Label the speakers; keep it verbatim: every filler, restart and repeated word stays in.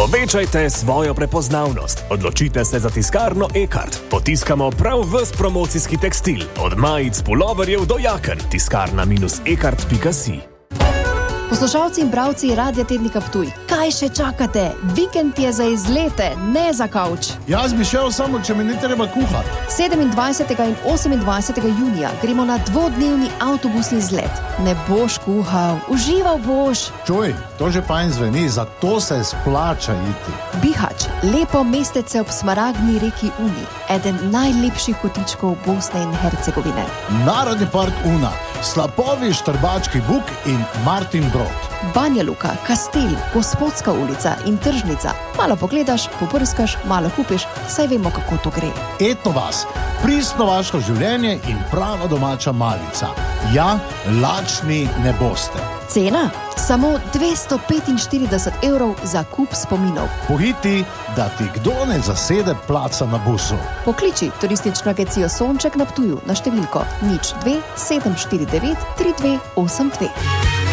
Speaker 1: Povečajte svojo prepoznavnost. Odločite se za tiskarno e-kart. Potiskamo prav ves promocijski tekstil. Od majic, puloverjev do jaken. tiskarna e kart pika si.
Speaker 2: Poslušalci in bravci Radia Tednika Ptuj, kaj še čakate? Vikend je za izlete, ne za kavč.
Speaker 3: Jaz bi šel samo, če mi ni treba kuhati.
Speaker 2: sedemindvajsetega in osemindvajsetega junija gremo na dvodnevni avtobusni izlet. Ne boš kuhal, užival boš.
Speaker 3: Čuj, to že fajn zveni, zato se splača iti.
Speaker 2: Bihač, lepo mestece ob smaragdni reki Uni, eden najlepših kotičkov Bosne in Hercegovine.
Speaker 3: Narodni park Una, slapovi Štrbački buk in Martin Brod.
Speaker 2: Banja Luka, Kastel, Gospodska ulica in tržnica. Malo pogledaš, poprskaš, malo kupiš, saj vemo, kako to gre.
Speaker 3: Eto vas, pristno vaško življenje in prava domača malica. Ja, lačni ne boste.
Speaker 2: Cena? Samo dvesto petinštirideset evrov za kup spominov.
Speaker 3: Pohiti, da ti kdo ne zasede placa na busu.
Speaker 2: Pokliči turistično agencijo Sonček na Ptuju na številko nič dve sedem štiri devet tri dve osem dve.